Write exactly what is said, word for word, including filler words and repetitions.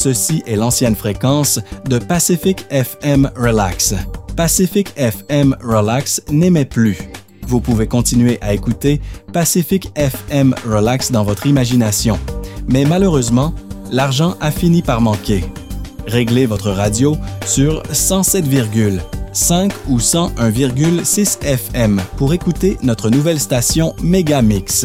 ceci est l'ancienne fréquence de Pacific F M Relax. Pacific F M Relax n'émet plus. Vous pouvez continuer à écouter Pacific F M Relax dans votre imagination. Mais malheureusement, l'argent a fini par manquer. Réglez votre radio sur cent sept virgule cinq ou cent un virgule six F M pour écouter notre nouvelle station Megamix.